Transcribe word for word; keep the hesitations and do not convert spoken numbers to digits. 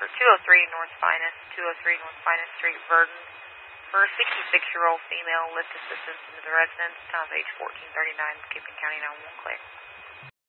for two oh three North Finest, two oh three North Finest Street, Verdon, for a sixty-six-year-old female lift assistance into the residence, times age fourteen thirty-nine, Skipping County nine one one clear.